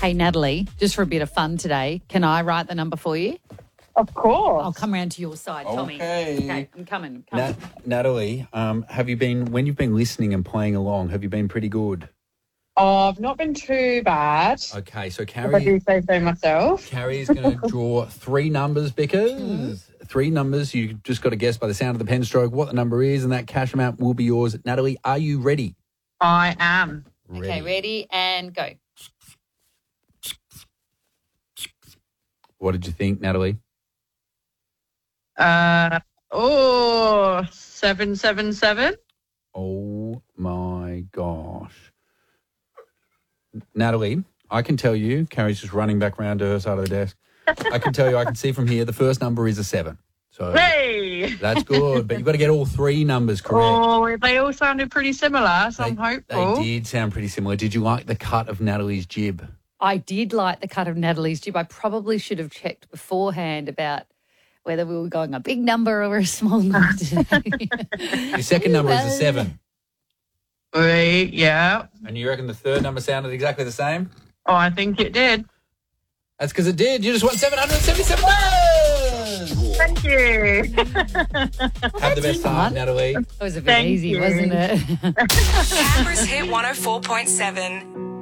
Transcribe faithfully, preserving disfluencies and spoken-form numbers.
Hey, Natalie, just for a bit of fun today, can I write the number for you? Of course. I'll come around to your side, Tommy. Okay. Okay, I'm coming. I'm coming. Nat- Natalie, um, have you been, when you've been listening and playing along, have you been pretty good? Oh, I've not been too bad. Okay, so If I Carrie, do say so myself. Carrie is going to draw three numbers, because three numbers. You just got to guess by the sound of the pen stroke what the number is, and that cash amount will be yours. Natalie, are you ready? I am. Okay, ready and go. What did you think, Natalie? Uh, oh, seven seven seven. Oh, my gosh. Natalie, I can tell you, Carrie's just running back around to her side of the desk. I can tell you, I can see from here, the first number is a seven. So Hey! that's good, but you've got to get all three numbers correct. Oh, they all sounded pretty similar, so They, I'm hopeful. they did sound pretty similar. Did you like the cut of Natalie's jib? I did like the cut of Natalie's jib. I probably should have checked beforehand about whether we were going a big number or a small number today. Your second number is a seven. Wait, yeah. And you reckon the third number sounded exactly the same? Oh, I think it did. That's because it did. You just won seven hundred seventy-seven dollars. Thank you. Have the best time, Natalie. It was a bit Thank easy, you. wasn't it? Canberra's Hit one oh four point seven.